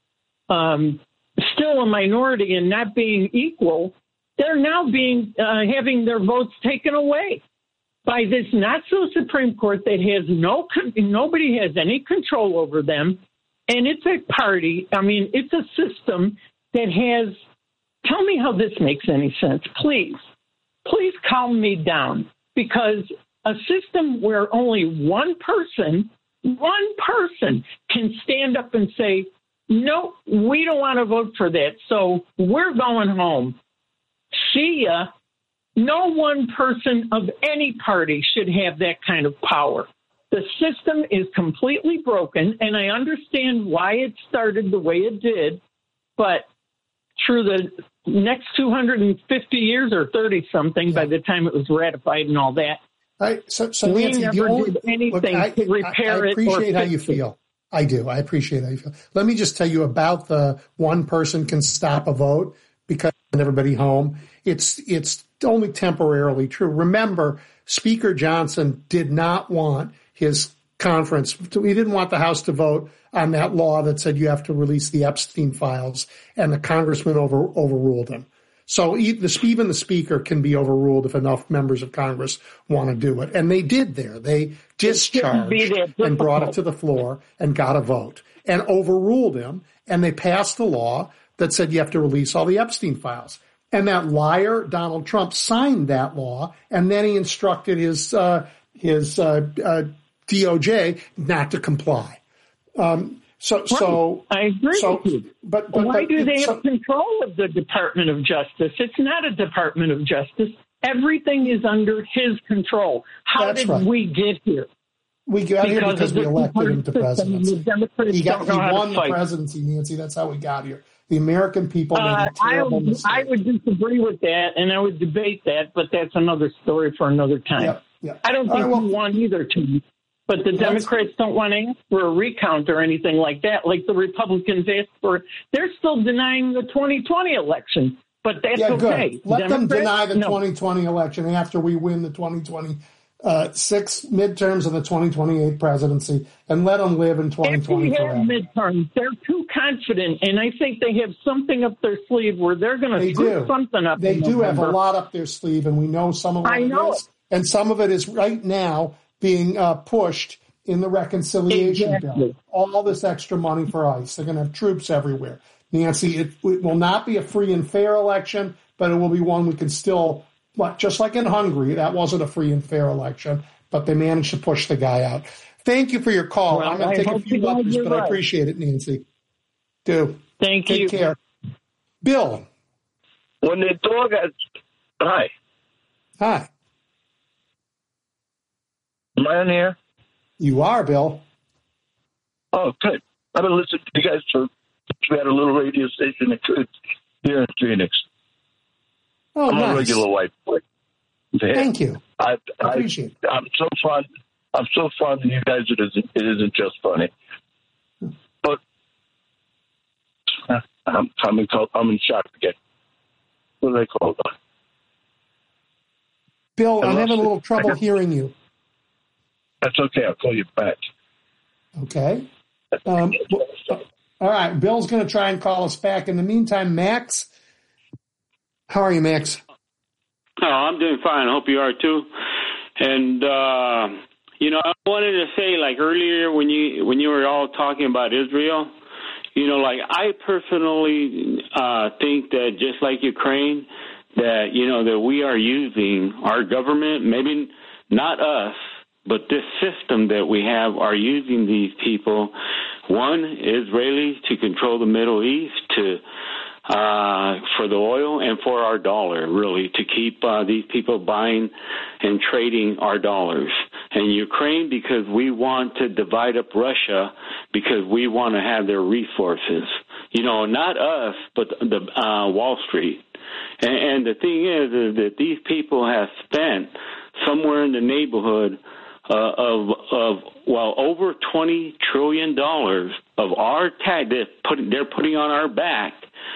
um, still a minority and not being equal, they're now being uh, having their votes taken away by this not-so Supreme Court that has no, nobody has any control over them. And it's a party, I mean, it's a system that has, tell me how this makes any sense, please. Please calm me down, because a system where only one person, one person can stand up and say, no, we don't want to vote for that, so we're going home. See ya. No one person of any party should have that kind of power. The system is completely broken, and I understand why it started the way it did, but through the next two hundred fifty years or thirty-something, yeah. by the time it was ratified and all that, I, so, so we Nancy, never only, did anything look, I, to repair I, I appreciate it or how you feel. It. I do. I appreciate how you feel. Let me just tell you about the one person can stop a vote because everybody home. It's it's only temporarily true. Remember, Speaker Johnson did not want his conference. He didn't want the House to vote on that law that said you have to release the Epstein files, and the congressman over, overruled him. So even the speaker can be overruled if enough members of Congress want to do it. And they did there. They discharged and brought it to the floor and got a vote and overruled him. And they passed the law that said you have to release all the Epstein files. And that liar, Donald Trump, signed that law, and then he instructed his uh, his uh, uh, D O J not to comply. Um, so, right. so I agree so, with you. But, but why but, do they so, have control of the Department of Justice? It's not a Department of Justice. Everything is under his control. How did right. we get here? We got because here because we elected him to presidency. He, got, he won the presidency, Nancy. That's how we got here. The American people made uh, a terrible I, mistake. I would disagree with that, and I would debate that, but that's another story for another time. Yep, yep. I don't think right, well, we won either team. But the Democrats don't want to ask for a recount or anything like that, like the Republicans asked for. They're still denying the twenty twenty election, but that's yeah, okay. Good. Let Democrats? them deny the no. twenty twenty election after we win the twenty twenty uh, six midterms and the twenty twenty-eight presidency, and let them live in twenty twenty if we forever. have midterms, they're too confident, and I think they have something up their sleeve where they're going to screw do. something up. They in do November. have a lot up their sleeve, and we know some of what I it know is, it. and some of it is right now being uh, pushed in the reconciliation exactly. bill. All this extra money for ICE. They're going to have troops everywhere. Nancy, it, it will not be a free and fair election, but it will be one we can still, just like in Hungary, that wasn't a free and fair election, but they managed to push the guy out. Thank you for your call. Well, I'm going to take a few others, but right. I appreciate it, Nancy. Do. Thank take you. Take care. Bill. When the dog has... Hi. Hi. Am I on here? You are, Bill. Oh, good. I've been listening to you guys for, we had a little radio station here in Phoenix. Oh, I'm nice. a regular white boy. Thank you. I, I appreciate it. I'm so fond. I'm so fond of you guys. It isn't. It isn't just funny. But I'm. I'm in. I'm in shock again. What do they call it? Bill, I'm having a little it. trouble hearing you. That's okay. I'll call you back. Okay. Um, all right. Bill's going to try and call us back. In the meantime, Max, how are you, Max? Oh, I'm doing fine. I hope you are too. And uh, you know, I wanted to say, like earlier when you when you were all talking about Israel, you know, like I personally uh, think that just like Ukraine, that you know that we are using our government, maybe not us, but this system that we have are using these people, one, Israelis to control the Middle East, to uh, for the oil and for our dollar, really, to keep uh, these people buying and trading our dollars. And Ukraine, because we want to divide up Russia, because we want to have their resources. You know, not us, but the uh, Wall Street. And, and the thing is, is that these people have spent somewhere in the neighborhood Uh, of of well over twenty trillion dollars of our tax that put they're putting on our back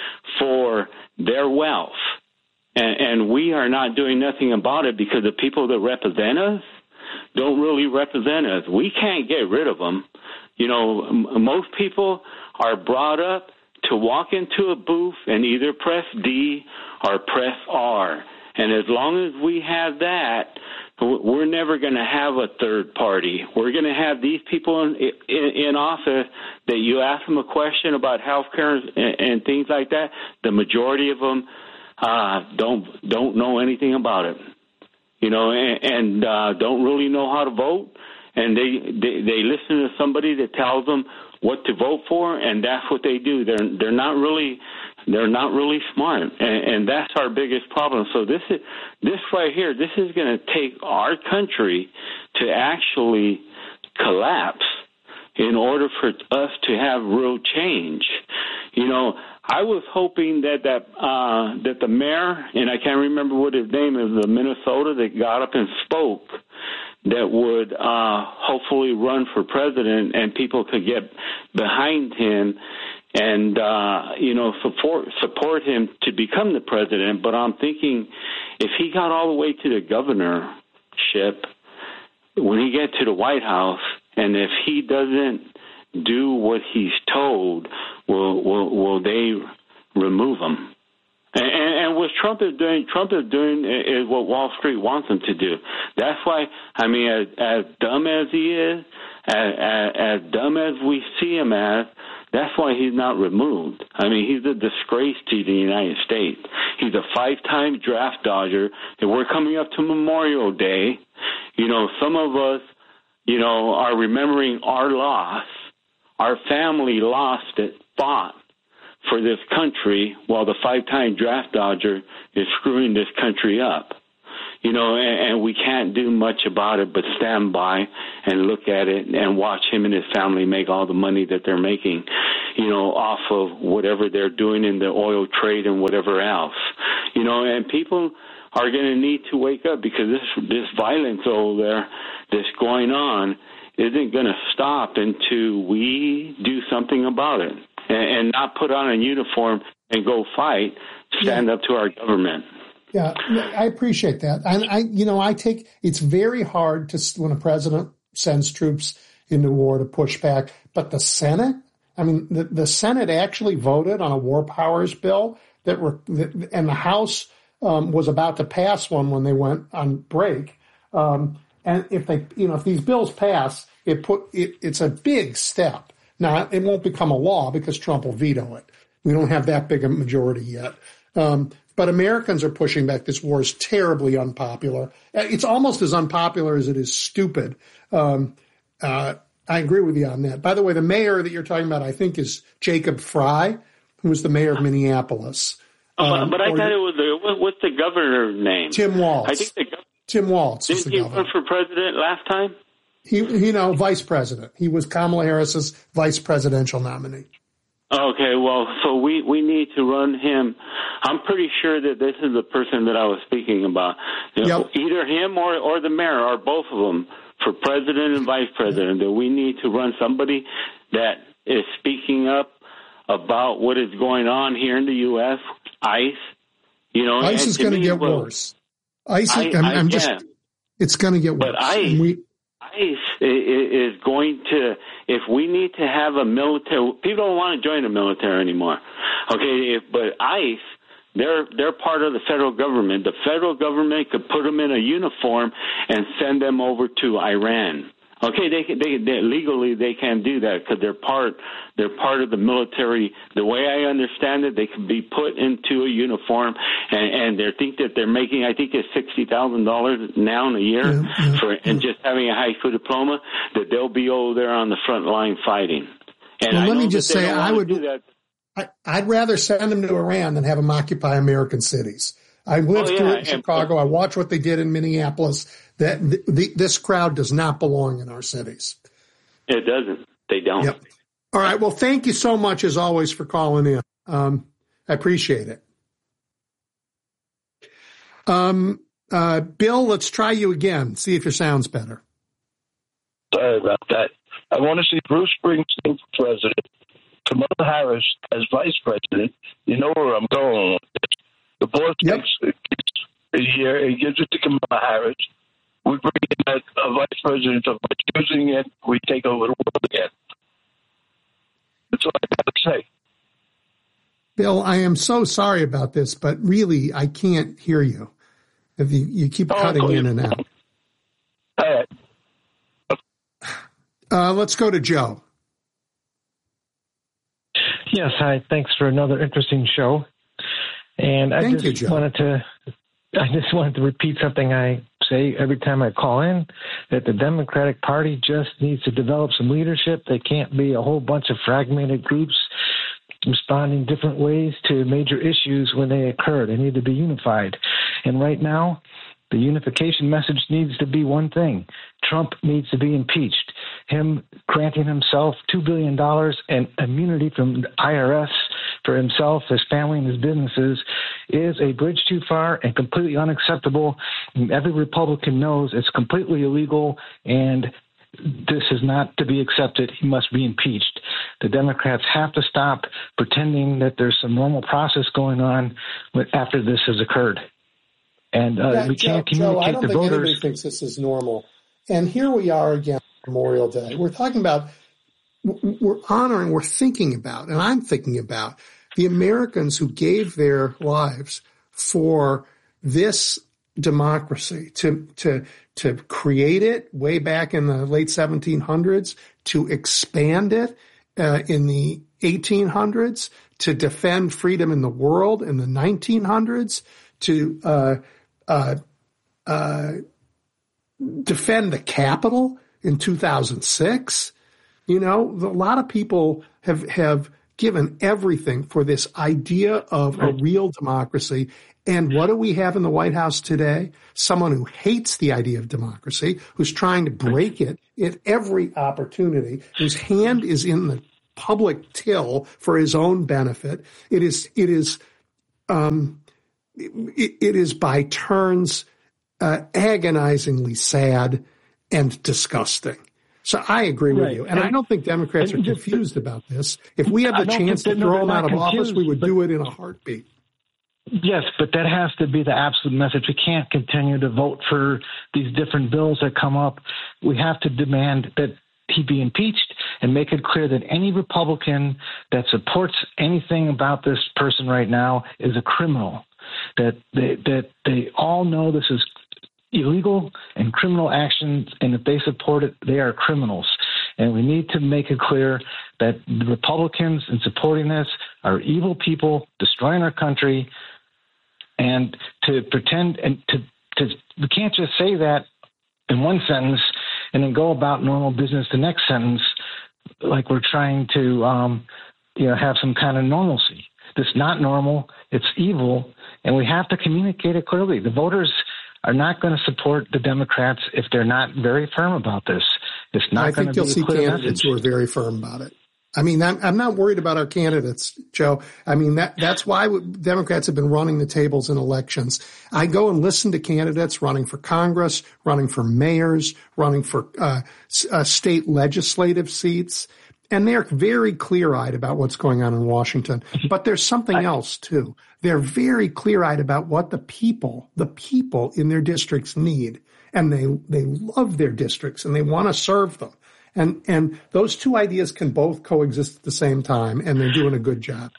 for their wealth, and, and we are not doing nothing about it because the people that represent us don't really represent us. We can't get rid of them. You know, m- most people are brought up to walk into a booth and either press D or press R, and as long as we have that, we're never going to have a third party. We're going to have these people in, in, in office that you ask them a question about health care and, and things like that. The majority of them uh, don't don't know anything about it, you know, and, and uh, don't really know how to vote. And they, they they listen to somebody that tells them what to vote for, and that's what they do. They're they're not really. They're not really smart, and, and that's our biggest problem. So this is this right here. This is going to take our country to actually collapse in order for us to have real change. You know, I was hoping that that uh, that the mayor, and I can't remember what his name is, of Minnesota, that got up and spoke, that would uh, hopefully run for president, and people could get behind him and, uh, you know, support support him to become the president. But I'm thinking if he got all the way to the governorship, when he gets to the White House, and if he doesn't do what he's told, will will, will they remove him? And, and, and what Trump is doing, Trump is doing is what Wall Street wants him to do. That's why, I mean, as, as dumb as he is, as, as, as dumb as we see him as, that's why he's not removed. I mean, he's a disgrace to the United States. He's a five-time draft dodger, and we're coming up to Memorial Day. You know, some of us you know, are remembering our loss. Our family lost it, fought for this country while the five-time draft dodger is screwing this country up. You know, and, and we can't do much about it but stand by and look at it and watch him and his family make all the money that they're making, you know, off of whatever they're doing in the oil trade and whatever else. You know, and people are going to need to wake up because this this violence over there that's going on isn't going to stop until we do something about it and, and not put on a uniform and go fight, stand yeah. up to our government. Yeah, I appreciate that. And I, you know, I take, it's very hard to, when a president sends troops into war to push back, but the Senate, I mean, the, the Senate actually voted on a war powers bill that were, that, and the House um, was about to pass one when they went on break. Um, and if they, you know, if these bills pass, it put, it, it's a big step. Now, it won't become a law because Trump will veto it. We don't have that big a majority yet. Um, But Americans are pushing back. This war is terribly unpopular. It's almost as unpopular as it is stupid. Um, uh, I agree with you on that. By the way, the mayor that you're talking about, I think, is Jacob Fry, who was the mayor of Minneapolis. Um, but, but I or, thought it was the, what's the governor's name? Tim Walz. I think the governor. Tim Walz. Didn't he run for president last time? He, you know, vice president. He was Kamala Harris's vice presidential nominee. Okay, well, so we, we need to run him. I'm pretty sure that this is the person that I was speaking about. You know, yep. Either him or, or the mayor or both of them for president and vice president, that we need to run somebody that is speaking up about what is going on here in the U S, ICE. You know, ICE is going to get well, worse. ICE, I, I'm, I'm just, yeah. it's going to get worse. But ICE, we, ICE is going to, if we need to have a military, people don't want to join the military anymore. Okay, if, but ICE, they're they're part of the federal government. The federal government could put them in a uniform and send them over to Iran. Okay, they they, they legally they can do that because they're part they're part of the military. The way I understand it, they can be put into a uniform, and, and they think that they're making I think it's sixty thousand dollars now in a year yeah, yeah, for and yeah. just having a high school diploma. That they'll be over there on the front line fighting. And well, I let know me just say, I would. Do that. I, I'd rather send them to Iran than have them occupy American cities. I lived oh, yeah. through it in Chicago. I watched what they did in Minneapolis. That the, the, this crowd does not belong in our cities. It doesn't. They don't. Yep. All right. Well, thank you so much, as always, for calling in. Um, I appreciate it. Um, uh, Bill, let's try you again. See if your sound's better. Sorry about that. I want to see Bruce Springsteen for president, Kamala Harris as vice president. You know where I'm going with this. The boss yep. takes a year, he gives it to Kamala Harris. We bring in a, a vice president of choosing it. We take over the world again. That's all I got to say. Bill, I am so sorry about this, but really, I can't hear you. If you, you keep oh, cutting in and out. All right. Uh, let's go to Joe. Yes, hi. Thanks for another interesting show. And I Thank just you, Joe. wanted to, I just wanted to repeat something I say every time I call in, that the Democratic Party just needs to develop some leadership. They can't be a whole bunch of fragmented groups responding different ways to major issues when they occur. They need to be unified. And right now, the unification message needs to be one thing. Trump needs to be impeached. Him granting himself two billion dollars and immunity from the I R S for himself, his family, and his businesses is a bridge too far and completely unacceptable. And every Republican knows it's completely illegal, and this is not to be accepted. He must be impeached. The Democrats have to stop pretending that there's some normal process going on after this has occurred. And uh, yeah, we Joe, can't communicate Joe, I don't to think voters. Anybody thinks this is normal. And here we are again, Memorial Day. We're talking about, we're honoring, we're thinking about, and I'm thinking about the Americans who gave their lives for this democracy, to to to create it way back in the late seventeen hundreds, to expand it uh, in the eighteen hundreds, to defend freedom in the world in the nineteen hundreds, to uh, uh, uh, defend the Capitol in two thousand six. You know, a lot of people have, have given everything for this idea of a real democracy. And what do we have in the White House today? Someone who hates the idea of democracy, who's trying to break it at every opportunity, whose hand is in the public till for his own benefit. It is, it is, um, it, it is by turns uh, agonizingly sad and disgusting. So I agree with right. you. And, and I don't think Democrats are confused about this. If we had the chance to no, throw them out of confused, office, we would but, do it in a heartbeat. Yes, but that has to be the absolute message. We can't continue to vote for these different bills that come up. We have to demand that he be impeached and make it clear that any Republican that supports anything about this person right now is a criminal, that they, that they all know this is illegal and criminal actions, and if they support it, they are criminals. And we need to make it clear that the Republicans in supporting this are evil people destroying our country, and to pretend and to, to we can't just say that in one sentence and then go about normal business the next sentence like we're trying to um, you know have some kind of normalcy. This is not normal. It's evil, and we have to communicate it clearly. The voters are not going to support the Democrats if they're not very firm about this. It's not I going think to you'll be a see clear candidates message. who are very firm about it. I mean, I'm, I'm not worried about our candidates, Joe. I mean, that that's why Democrats have been running the tables in elections. I go and listen to candidates running for Congress, running for mayors, running for uh, uh, state legislative seats, and they're very clear-eyed about what's going on in Washington. But there's something else, too. They're very clear-eyed about what the people, the people in their districts need. And they, they love their districts and they want to serve them. And, and those two ideas can both coexist at the same time, and they're doing a good job.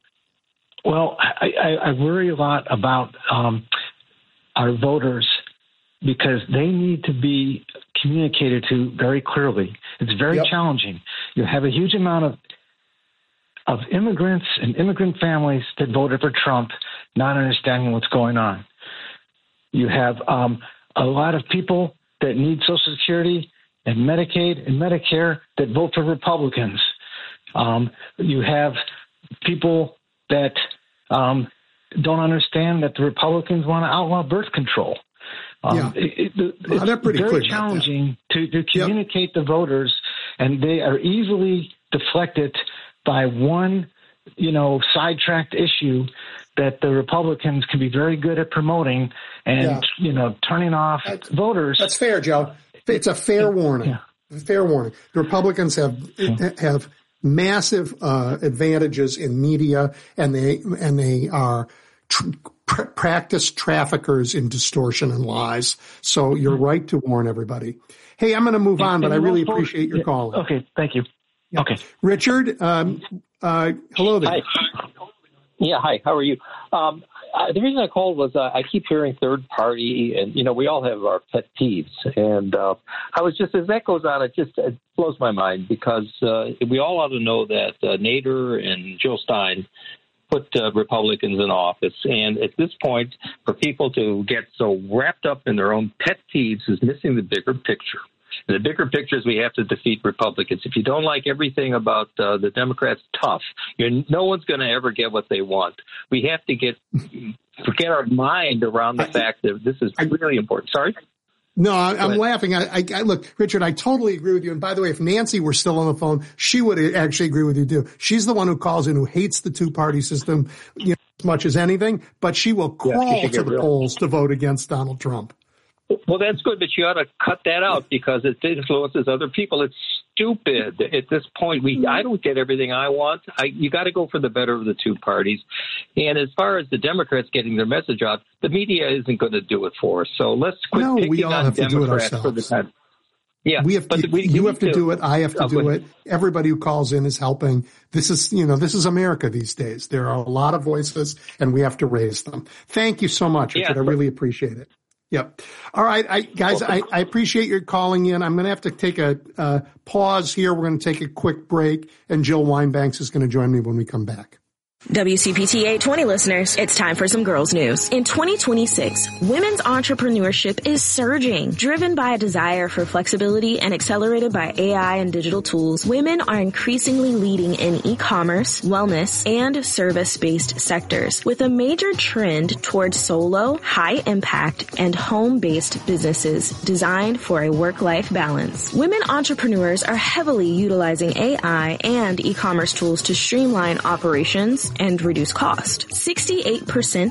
Well, I, I, I worry a lot about um, our voters because they need to be communicated to very clearly. It's very yep. challenging. You have a huge amount of of immigrants and immigrant families that voted for Trump, not understanding what's going on. You have um, a lot of people that need Social Security and Medicaid and Medicare that vote for Republicans. Um, you have people that um, don't understand that the Republicans want to outlaw birth control. Um, yeah. it, it, well, it's very challenging to, to communicate yep. to voters, and they are easily deflected by one, you know, sidetracked issue that the Republicans can be very good at promoting and, yeah. you know, turning off that's, voters. That's fair, Joe. It's a fair warning. Yeah. Fair warning. The Republicans have have massive uh, advantages in media, and they and they are tr- pr- practice traffickers in distortion and lies. So you're mm-hmm. right to warn everybody. Hey, I'm going to move on, but I really appreciate your calling. Okay, thank you. Yeah. Okay, Richard. Um, uh, hello there. Hi. Yeah, hi. How are you? Um, uh, the reason I called was uh, I keep hearing third party, and you know we all have our pet peeves. And uh, I was just as that goes on, it just it blows my mind because uh, we all ought to know that uh, Nader and Jill Stein put uh, Republicans in office, and at this point, for people to get so wrapped up in their own pet peeves is missing the bigger picture. And the bigger picture is we have to defeat Republicans. If you don't like everything about uh, the Democrats, tough. You're, no one's going to ever get what they want. We have to get get our mind around the fact that this is really important. Sorry? No, I, I'm laughing. I, I, I look, Richard, I totally agree with you. And by the way, if Nancy were still on the phone, she would actually agree with you too. She's the one who calls in, who hates the two-party system, you know, as much as anything, but she will crawl yeah, to the real. polls to vote against Donald Trump. Well, that's good, but you ought to cut that out because it influences other people. It's stupid. At this point, we I don't get everything I want. I, you got to go for the better of the two parties. And as far as the Democrats getting their message out, the media isn't going to do it for us. So let's quit no, picking we all on have Democrats to do it for the time. Yeah, we have. but To, we, you we have to, to do it. I have to oh, do it. Everybody who calls in is helping. This is, you know, this is America these days. There are a lot of voices, and we have to raise them. Thank you so much, Richard. Yeah, I really appreciate it. Yep. All right, I, guys, I, I appreciate your calling in. I'm going to have to take a uh, pause here. We're going to take a quick break, and Jill Wine-Banks is going to join me when we come back. W C P T eight twenty listeners, it's time for some girls news. In twenty twenty-six, women's entrepreneurship is surging. Driven by a desire for flexibility and accelerated by A I and digital tools, women are increasingly leading in e-commerce, wellness, and service-based sectors, with a major trend towards solo, high-impact, and home-based businesses designed for a work-life balance. Women entrepreneurs are heavily utilizing A I and e-commerce tools to streamline operations and reduce cost. sixty-eight percent